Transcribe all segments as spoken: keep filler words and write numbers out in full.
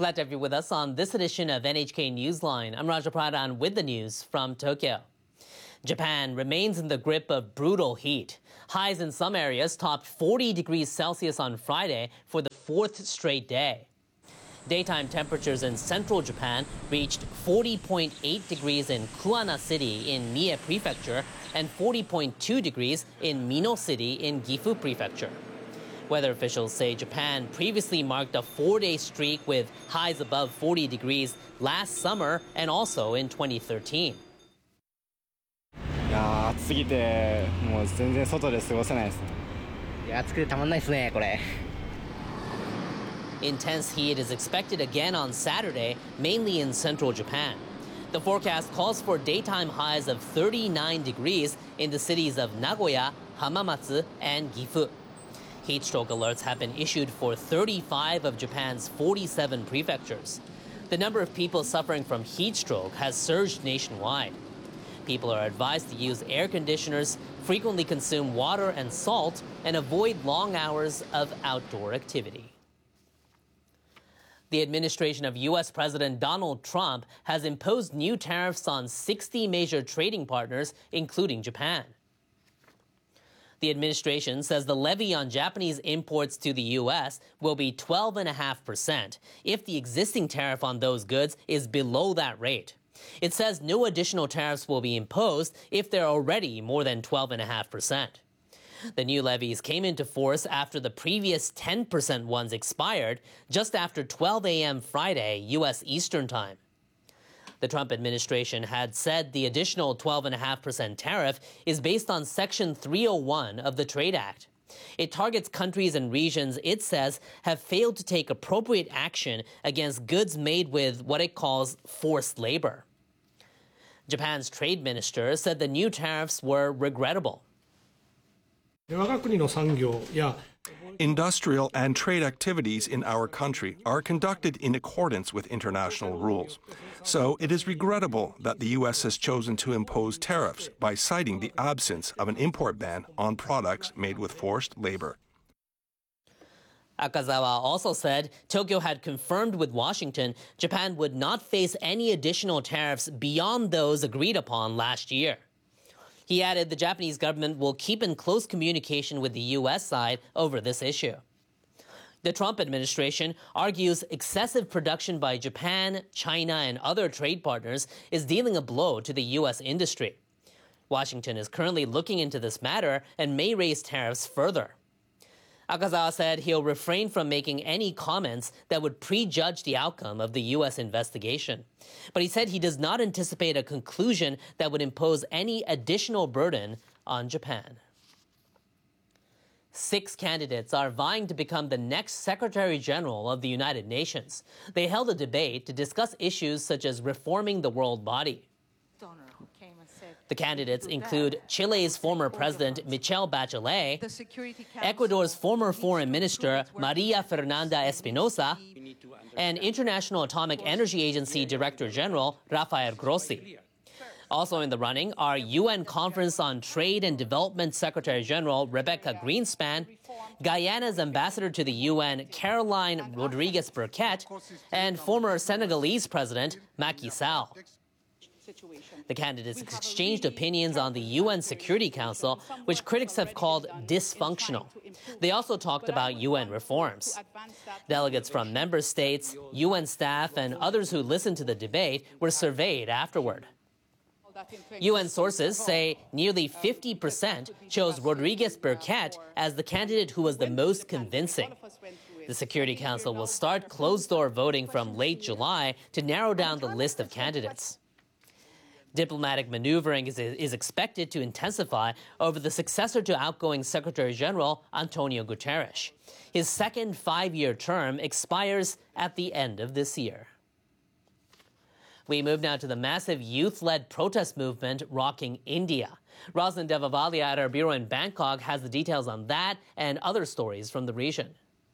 Glad to have you with us on this edition of N H K Newsline. I'm Raja Pradhan with the news from Tokyo. Japan remains in the grip of brutal heat. Highs in some areas topped forty degrees Celsius on Friday for the fourth straight day. Daytime temperatures in central Japan reached forty point eight degrees in Kuwana City in Mie Prefecture and forty point two degrees in Mino City in Gifu Prefecture. Weather officials say Japan previously marked a four-day streak with highs above forty degrees last summer and also in twenty thirteen. いやー、暑すぎてもう全然外で過ごせないですね。 いや、暑くてたまんないですね、これ。 Intense heat is expected again on Saturday, mainly in central Japan. The forecast calls for daytime highs of thirty-nine degrees in the cities of Nagoya, Hamamatsu, and Gifu. Heat stroke alerts have been issued for thirty-five of Japan's forty-seven prefectures. The number of people suffering from heat stroke has surged nationwide. People are advised to use air conditioners, frequently consume water and salt, and avoid long hours of outdoor activity. The administration of U S President Donald Trump has imposed new tariffs on sixty major trading partners, including Japan. The administration says the levy on Japanese imports to the U S will be twelve point five percent if the existing tariff on those goods is below that rate. It says no additional tariffs will be imposed if they're already more than twelve point five percent. The new levies came into force after the previous ten percent ones expired just after twelve a m Friday, U S Eastern Time. The Trump administration had said the additional twelve point five percent tariff is based on Section three oh one of the Trade Act. It targets countries and regions it says have failed to take appropriate action against goods made with what it calls forced labor. Japan's trade minister said the new tariffs were regrettable. Industrial and trade activities in our country are conducted in accordance with international rules. So it is regrettable that the U S has chosen to impose tariffs by citing the absence of an import ban on products made with forced labor. Akazawa also said Tokyo had confirmed with Washington Japan would not face any additional tariffs beyond those agreed upon last year. He added the Japanese government will keep in close communication with the U S side over this issue. The Trump administration argues excessive production by Japan, China, and other trade partners is dealing a blow to the U S industry. Washington is currently looking into this matter and may raise tariffs further. Akazawa said he'll refrain from making any comments that would prejudge the outcome of the U S investigation. But he said he does not anticipate a conclusion that would impose any additional burden on Japan. Six candidates are vying to become the next Secretary General of the United Nations. They held a debate to discuss issues such as reforming the world body. The candidates include Chile's former president Michelle Bachelet, Ecuador's former foreign minister Maria Fernanda Espinosa, and International Atomic Energy Agency Director General Rafael Grossi. Also in the running are U N Conference on Trade and Development Secretary General Rebecca Greenspan, Guyana's ambassador to the U N Caroline Rodriguez Burkett, and former Senegalese president Macky Sall. The candidates exchanged opinions on the U N Security Council, which critics have called dysfunctional. They also talked about U N reforms. Delegates from member states, U N staff, and others who listened to the debate were surveyed afterward. U N sources say nearly fifty percent chose Rodriguez Burkett as the candidate who was the most convincing. The Security Council will start closed-door voting from late July to narrow down the list of candidates. Diplomatic maneuvering is, is expected to intensify over the successor to outgoing Secretary General Antonio Guterres. His second five-year term expires at the end of this year. We move now to the massive youth-led protest movement rocking India. Roslyn Devavalia at our bureau in Bangkok has the details on that and other stories from the region.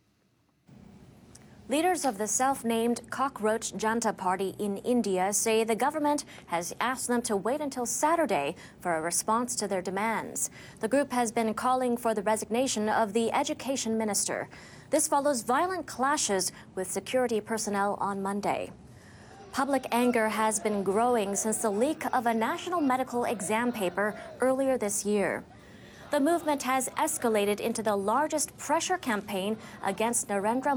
Leaders of the self-named Cockroach Janta Party in India say the government has asked them to wait until Saturday for a response to their demands. The group has been calling for the resignation of the education minister. This follows violent clashes with security personnel on Monday. Public anger has been growing since the leak of a national medical exam paper earlier this year. The movement has escalated into the largest pressure campaign against Narendra